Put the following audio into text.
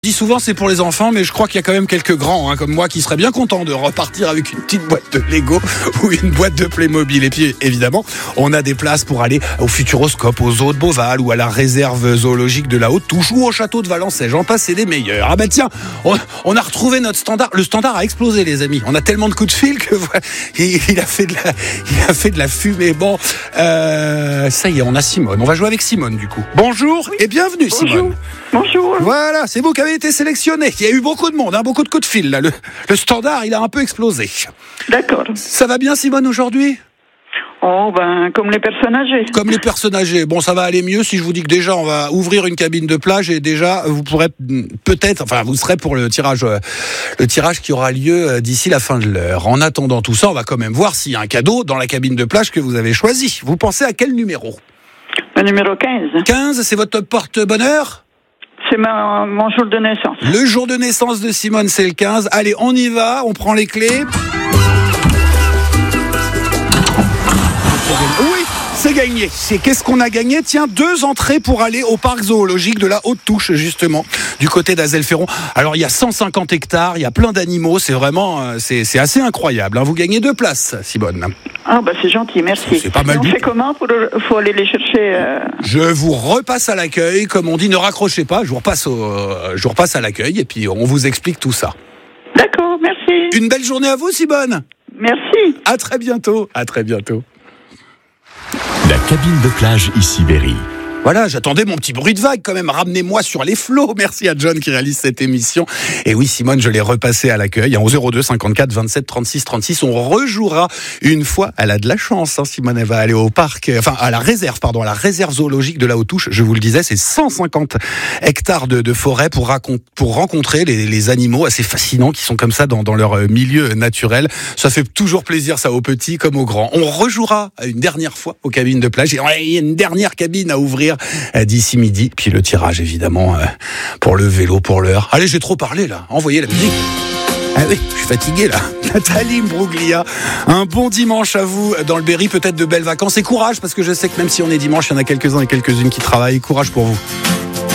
Je dis souvent c'est pour les enfants, mais je crois qu'il y a quand même quelques grands comme moi qui seraient bien contents de repartir avec une petite boîte de Lego ou une boîte de Playmobil. Et puis évidemment, on a des places pour aller au Futuroscope, au Zoo de Beauval ou à la réserve zoologique de la Haute-Touche ou au château de Valençay. J'en passe, c'est des meilleurs. Ah bah tiens, on a retrouvé notre standard. Le standard a explosé, les amis. On a tellement de coups de fil que il a fait de la fumée. Bon, ça y est, on a Simone. On va jouer avec Simone du coup. Bonjour et bienvenue Simone. Bonjour. Voilà, c'est vous qui avez été sélectionné. Il y a eu beaucoup de monde, beaucoup de coups de fil. Là. Le standard, il a un peu explosé. D'accord. Ça va bien, Simone, aujourd'hui ? Oh, comme les personnes âgées. Comme les personnes âgées. Bon, ça va aller mieux si je vous dis que déjà, on va ouvrir une cabine de plage et déjà, vous pourrez peut-être, vous serez pour le tirage qui aura lieu d'ici la fin de l'heure. En attendant tout ça, on va quand même voir s'il y a un cadeau dans la cabine de plage que vous avez choisi. Vous pensez à quel numéro ? Le numéro 15. 15, c'est votre porte-bonheur ? C'est mon jour de naissance. Le jour de naissance de Simone, c'est le 15. Allez, on y va, on prend les clés. Oui, c'est gagné. Qu'est-ce qu'on a gagné ? Tiens, 2 entrées pour aller au parc zoologique de la Haute-Touche, justement, du côté d'Azelferron. Alors, il y a 150 hectares, il y a plein d'animaux, c'est vraiment, c'est assez incroyable. Vous gagnez 2 places, Simone. Ah c'est gentil, merci. C'est pas mal. On fait comment faut aller les chercher Je vous repasse à l'accueil, comme on dit, ne raccrochez pas, je vous repasse à l'accueil et puis on vous explique tout ça. D'accord, merci. Une belle journée à vous, Simone. Merci. À très bientôt. À très bientôt. La cabine de plage ici Berry. Voilà, j'attendais mon petit bruit de vague quand même. Ramenez-moi sur les flots. Merci à John qui réalise cette émission. Et oui, Simone, je l'ai repassé à l'accueil. Au 02 54 27 36 36. On rejouera une fois. Elle a de la chance, Simone. Elle va aller au parc, à la réserve zoologique de la Haute-Touche. Je vous le disais, c'est 150 hectares de forêt pour rencontrer les animaux assez fascinants qui sont comme ça dans leur milieu naturel. Ça fait toujours plaisir, ça, aux petits comme aux grands. On rejouera une dernière fois aux cabines de plage. Et il y a une dernière cabine à ouvrir d'ici midi, puis le tirage évidemment pour le vélo pour l'heure. Allez, j'ai trop parlé là, envoyez la musique. Ah oui, je suis fatigué là. Nathalie Bruglia, un bon dimanche à vous dans le Berry, peut-être de belles vacances et courage, parce que je sais que même si on est dimanche, il y en a quelques-uns et quelques-unes qui travaillent. Courage pour vous.